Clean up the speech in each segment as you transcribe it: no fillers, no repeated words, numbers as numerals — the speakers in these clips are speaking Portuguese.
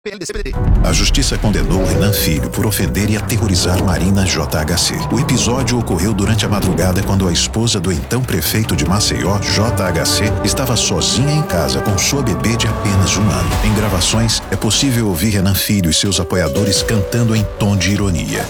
A justiça condenou Renan Filho por ofender e aterrorizar Marina JHC. O episódio ocorreu durante a madrugada quando a esposa do então prefeito de Maceió, JHC, estava sozinha em casa com sua bebê de apenas 1 ano. Em gravações, é possível ouvir Renan Filho e seus apoiadores cantando em tom de ironia.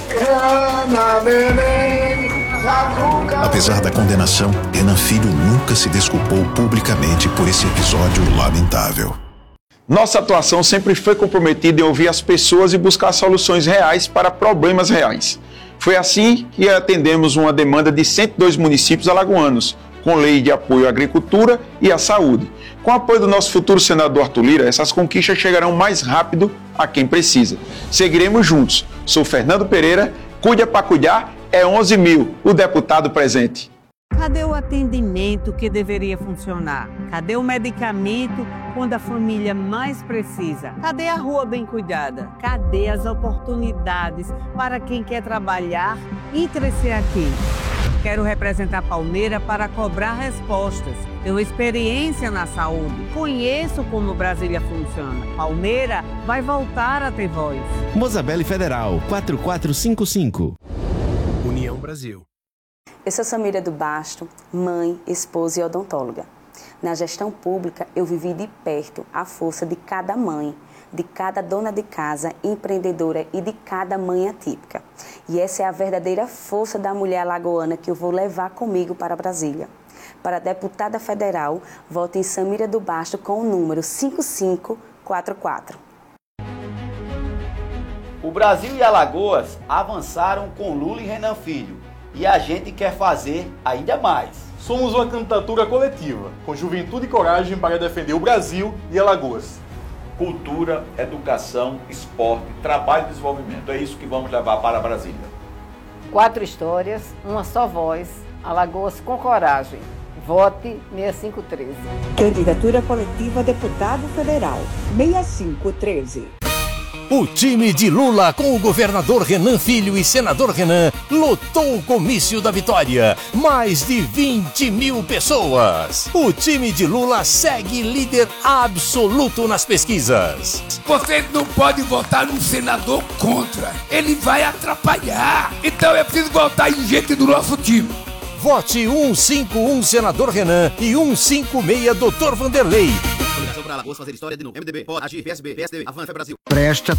Apesar da condenação, Renan Filho nunca se desculpou publicamente por esse episódio lamentável. Nossa atuação sempre foi comprometida em ouvir as pessoas e buscar soluções reais para problemas reais. Foi assim que atendemos uma demanda de 102 municípios alagoanos, com lei de apoio à agricultura e à saúde. Com o apoio do nosso futuro senador Arthur Lira, essas conquistas chegarão mais rápido a quem precisa. Seguiremos juntos. Sou Fernando Pereira, cuida para cuidar, é 11 mil, o deputado presente. Cadê o atendimento que deveria funcionar? Cadê o medicamento quando a família mais precisa? Cadê a rua bem cuidada? Cadê as oportunidades para quem quer trabalhar e crescer aqui? Quero representar Palmeira para cobrar respostas. Tenho experiência na saúde. Conheço como Brasília funciona. Palmeira vai voltar a ter voz. Mozabelli Federal 4455. União Brasil. Eu sou Samira do Basto, mãe, esposa e odontóloga. Na gestão pública, eu vivi de perto a força de cada mãe, de cada dona de casa, empreendedora e de cada mãe atípica. E essa é a verdadeira força da mulher alagoana que eu vou levar comigo para Brasília. Para deputada federal, vote em Samira do Basto com o número 5544. O Brasil e Alagoas avançaram com Lula e Renan Filho. E a gente quer fazer ainda mais. Somos uma candidatura coletiva, com juventude e coragem para defender o Brasil e Alagoas. Cultura, educação, esporte, trabalho e desenvolvimento. É isso que vamos levar para Brasília. 4 histórias, uma só voz. Alagoas com coragem. Vote 6513. Candidatura coletiva a deputado federal 6513. O time de Lula com o governador Renan Filho e senador Renan lotou o comício da vitória. Mais de 20 mil pessoas. O time de Lula segue líder absoluto nas pesquisas. Você não pode votar num senador contra. Ele vai atrapalhar. Então é preciso votar em gente do nosso time. Vote 151 senador Renan e 156 doutor Vanderlei. Coligação para Alagoas fazer história de novo. MDB, pode agir, PSB, PSDB, avança Brasil. Preste